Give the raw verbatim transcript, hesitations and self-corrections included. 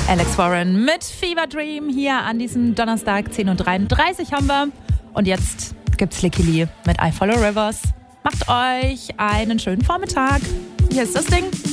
Alex Warren mit Fever Dream hier an diesem Donnerstag, zehn Uhr dreiunddreißig haben wir. Und jetzt gibt's Licky Lee mit I Follow Rivers. Macht euch einen schönen Vormittag. Hier ist das Ding.